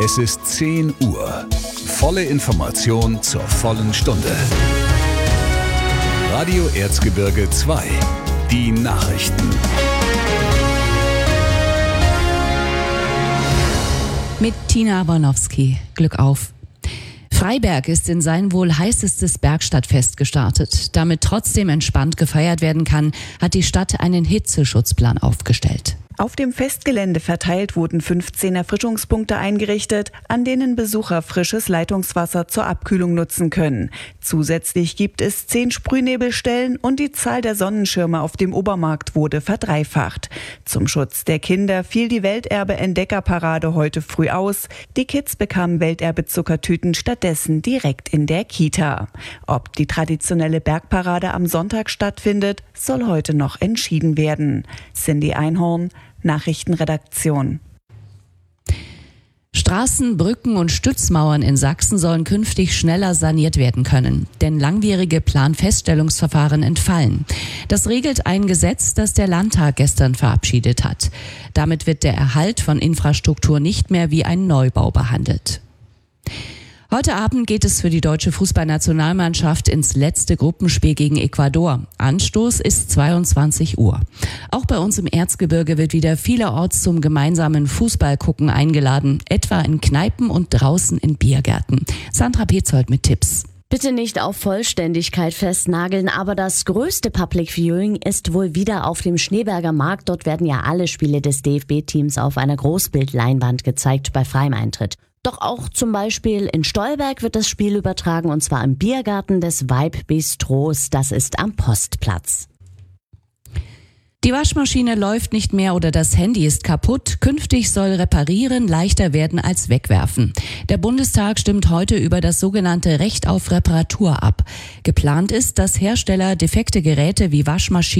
Es ist 10 Uhr. Volle Information zur vollen Stunde. Radio Erzgebirge 2. Die Nachrichten. Mit Tina Bornowski. Glück auf. Freiberg ist in sein wohl heißestes Bergstadtfest gestartet. Damit trotzdem entspannt gefeiert werden kann, hat die Stadt einen Hitzeschutzplan aufgestellt. Auf dem Festgelände verteilt wurden 15 Erfrischungspunkte eingerichtet, an denen Besucher frisches Leitungswasser zur Abkühlung nutzen können. Zusätzlich gibt es 10 Sprühnebelstellen und die Zahl der Sonnenschirme auf dem Obermarkt wurde verdreifacht. Zum Schutz der Kinder fiel die Welterbe-Entdeckerparade heute früh aus. Die Kids bekamen Welterbe-Zuckertüten stattdessen direkt in der Kita. Ob die traditionelle Bergparade am Sonntag stattfindet, soll heute noch entschieden werden. Cindy Einhorn, Nachrichtenredaktion. Straßen, Brücken und Stützmauern in Sachsen sollen künftig schneller saniert werden können, denn langwierige Planfeststellungsverfahren entfallen. Das regelt ein Gesetz, das der Landtag gestern verabschiedet hat. Damit wird der Erhalt von Infrastruktur nicht mehr wie ein Neubau behandelt. Heute Abend geht es für die deutsche Fußballnationalmannschaft ins letzte Gruppenspiel gegen Ecuador. Anstoß ist 22 Uhr. Auch bei uns im Erzgebirge wird wieder vielerorts zum gemeinsamen Fußballgucken eingeladen, etwa in Kneipen und draußen in Biergärten. Sandra Petzold mit Tipps. Bitte nicht auf Vollständigkeit festnageln, aber das größte Public Viewing ist wohl wieder auf dem Schneeberger Markt. Dort werden ja alle Spiele des DFB-Teams auf einer Großbildleinwand gezeigt bei freiem Eintritt. Doch auch zum Beispiel in Stolberg wird das Spiel übertragen, und zwar im Biergarten des Vibe Bistros. Das ist am Postplatz. Die Waschmaschine läuft nicht mehr oder das Handy ist kaputt. Künftig soll Reparieren leichter werden als Wegwerfen. Der Bundestag stimmt heute über das sogenannte Recht auf Reparatur ab. Geplant ist, dass Hersteller defekte Geräte wie Waschmaschinen